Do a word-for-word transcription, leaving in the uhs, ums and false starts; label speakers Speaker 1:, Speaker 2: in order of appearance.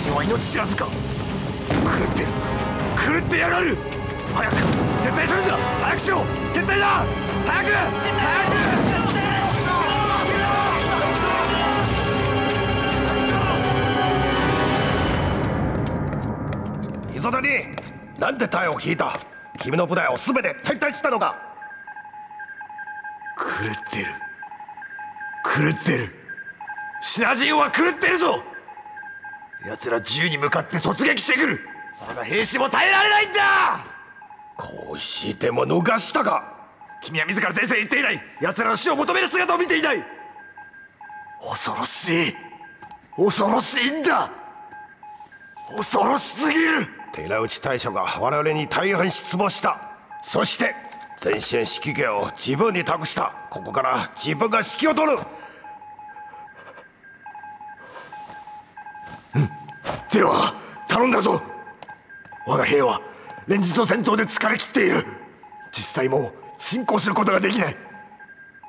Speaker 1: 人は命知らずか。狂ってる、狂ってやがる。早く撤退するんだ。早くしろ。撤退だ。早く早く。
Speaker 2: 磯谷、なんで隊を引いた。君の部隊を全て撤退したのか。
Speaker 1: 狂ってる、狂ってる。シナ人は狂ってるぞ。奴ら銃に向かって突撃してくる。我が兵士も耐えられないんだ。
Speaker 2: こうしても逃したか。
Speaker 1: 君は自ら前線へ行っていない。奴らの死を求める姿を見ていない。恐ろしい、恐ろしいんだ。恐ろしすぎる。
Speaker 2: 寺内大将が我々に大変失望した。そして前線指揮権を自分に託した。ここから自分が指揮を取る。
Speaker 1: うん、では頼んだぞ。我が兵は連日の戦闘で疲れ切っている。実際もう進行することができない。